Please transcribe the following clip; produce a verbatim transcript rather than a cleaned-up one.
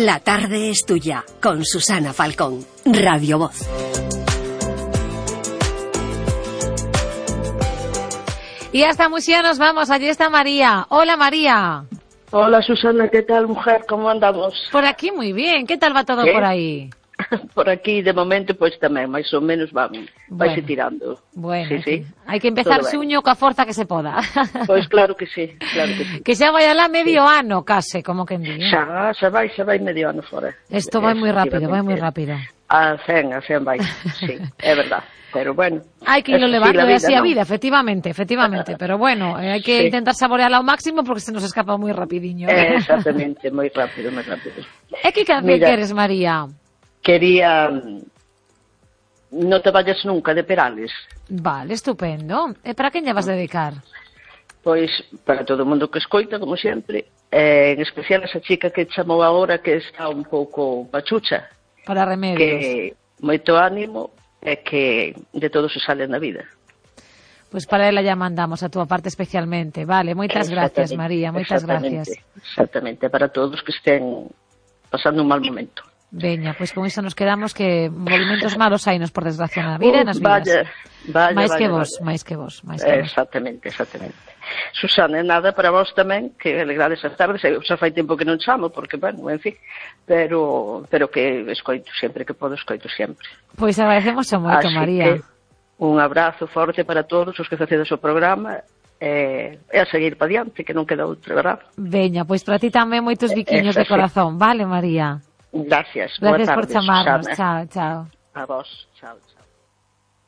La tarde es tuya, con Susana Falcón, Radio Voz. Y hasta Muxía nos vamos, allí está María. Hola, María. Hola, Susana, ¿qué tal, mujer? ¿Cómo andamos? Por aquí muy bien, ¿qué tal va todo ¿Qué? por ahí? Por aquí, de momento, pois tamén, máis ou menos van, bueno, vaise tirando. Bueno, sí, sí. hai que empezar suño coa forza que se poda. Pois claro que sí, claro que sí. Que xa vai alá medio sí. ano, case, como que en día. Xa, xa vai, xa vai medio ano fora. Isto vai moi rápido, vai moi rápido. A cen, a cen vai, sí, é verdad. Pero bueno. Hai que irlo levando sí, así a vida, efectivamente, efectivamente. Pero bueno, eh, hai que sí. intentar saborearla ao máximo porque se nos escapa moi rapidiño. Eh, exactamente, moi rápido, moi rápido. E que canción queres, María? Quería No te vayas nunca, de Perales. Vale, estupendo. E para quen lle vas dedicar? Pois para todo o mundo que escoita, como sempre, eh, en especial esa chica que chamou agora que está un pouco pachucha. Para remedios. Que moito ánimo e que de todo se sale na vida. Pois para ela ya mandamos a túa parte especialmente. Vale, moitas gracias, María, moitas gracias. Exactamente, para todos que estén pasando un mal momento. Veña, pois con iso nos quedamos que movimentos malos hainos por desgracia na vida e nas vidas. Vaya, vaya, máis vaya, que vos, vaya. máis que vos, máis que vos. Exactamente, exactamente. Susana, nada para vos tamén, que alegrades as tardes, xa fai tempo que non chamo, porque, bueno, en fin, pero pero que escoito sempre, que podo escoito sempre. Pois agradecemos moito, Así María. Que, un abrazo forte para todos os que facedes o programa, e, e a seguir pa diante, que non queda outro, verdad? Veña, pois para ti tamén moitos biquiños de corazón, vale, María? Gracias, Gracias boa tarde, por chamarnos, Susana. chao, chao. A vos, chao.